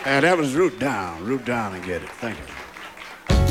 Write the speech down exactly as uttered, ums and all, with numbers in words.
Uh, that was Root Down. Root Down and Get It. Thank you.